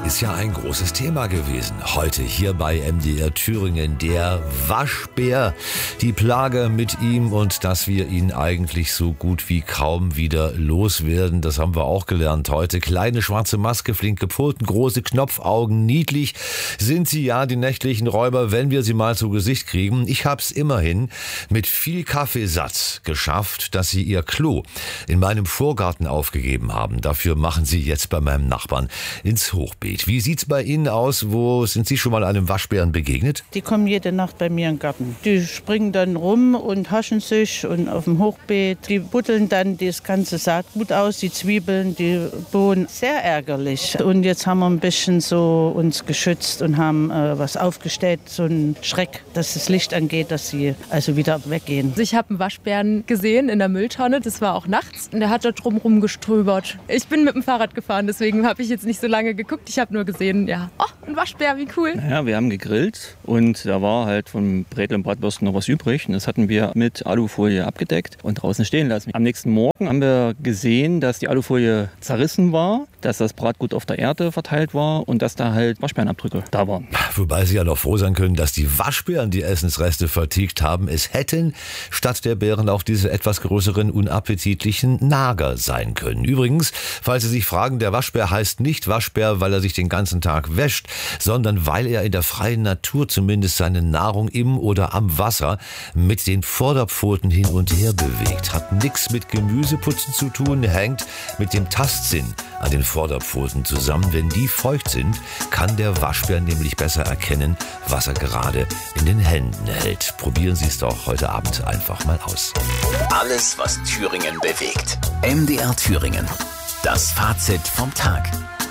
ist ja ein großes Thema gewesen. Heute hier bei MDR Thüringen der Waschbär. Die Plage mit ihm und dass wir ihn eigentlich so gut wie kaum wieder loswerden. Das haben wir auch gelernt heute. Kleine schwarze Maske, flinke Pfoten, große Knopfaugen. Niedlich sind sie ja, die nächtlichen Räuber, wenn wir sie mal zu Gesicht kriegen. Ich hab's immerhin mit viel Kaffeesatz geschafft, dass sie ihr Klo in meinem Vorgarten aufgegeben haben. Dafür machen sie jetzt bei meinem Nachbarn ins Hochbeet. Wie sieht's bei Ihnen aus? Wo sind Sie schon mal einem Waschbären begegnet? Die kommen jede Nacht bei mir im Garten. Die springen dann rum und haschen sich und auf dem Hochbeet. Die buddeln dann das ganze Saatgut aus, die Zwiebeln, die Bohnen. Sehr ärgerlich. Und jetzt haben wir ein bisschen so uns geschützt und haben was aufgestellt, so einen Schreck, dass das Licht angeht, dass sie also wieder weggehen. Ich habe einen Waschbären gesehen in der Mülltonne, das war auch nachts. Und der hat da drum rumgeströbert. Ich bin mit dem Fahrrad gefahren, deswegen habe ich jetzt nicht so lange geguckt. Ich habe nur gesehen, ja, oh, ein Waschbär, wie cool. Ja, wir haben gegrillt und da war halt vom Brätel und Bratwurst noch was übrig. Und das hatten wir mit Alufolie abgedeckt und draußen stehen lassen. Am nächsten Morgen haben wir gesehen, dass die Alufolie zerrissen war, dass das Bratgut auf der Erde verteilt war und dass da halt Waschbärenabdrücke da waren. Wobei Sie ja noch froh sein können, dass die Waschbären die Essensreste vertilgt haben. Es hätten statt der Bären auch diese etwas größeren, unappetitlichen Nager sein können. Übrigens, falls Sie sich fragen, der Waschbär heißt nicht Waschbär, weil er sich den ganzen Tag wäscht, sondern weil er in der freien Natur zumindest seine Nahrung im oder am Wasser mit den Vorderpfoten hin und her bewegt. Hat nichts mit Gemüseputzen zu tun, hängt mit dem Tastsinn an den Vorderpfoten zusammen. Wenn die feucht sind, kann der Waschbär nämlich besser erkennen, was er gerade in den Händen hält. Probieren Sie es doch heute Abend einfach mal aus. Alles, was Thüringen bewegt. MDR Thüringen. Das Fazit vom Tag.